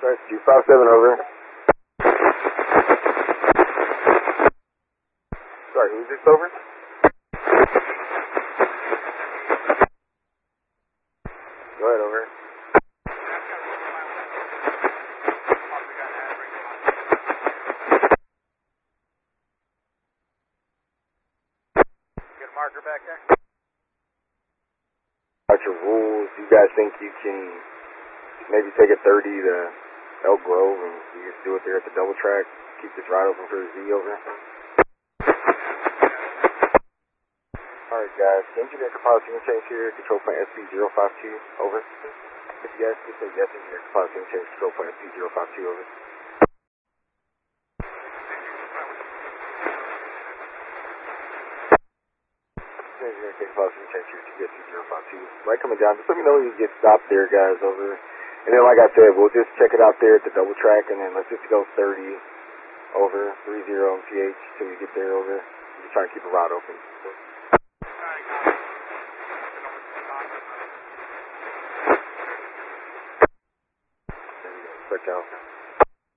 Sorry, 257 over. Sorry, who's this over? Go ahead, over. Get a marker back there? About your rules, do you guys think you can maybe take a 30 to Elk Grove and you just do it there at the double track? Keep this ride open for the Z over? Alright guys, engineer composite unit change here, control point SP052, over. If you guys could say yes, engineer composite unit change, control point SP052, over. Engineer composite unit change here, SP052. Right coming down, just let me know when you get stopped there guys, over. And then like I said, we'll just check it out there at the double track and then let's just go 30, over, 30 PH till we get there, over. Just try to keep a route open. Check out.